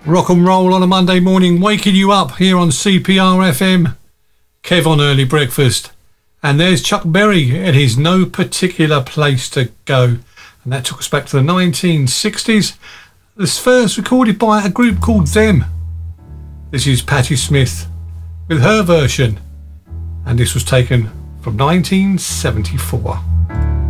Rock and roll on a Monday morning, waking you up here on CPR FM. Kev on early breakfast. And there's Chuck Berry and his No Particular Place to Go. And that took us back to the 1960s. This first recorded by a group called Them. This is Patti Smith with her version. And this was taken from 1974.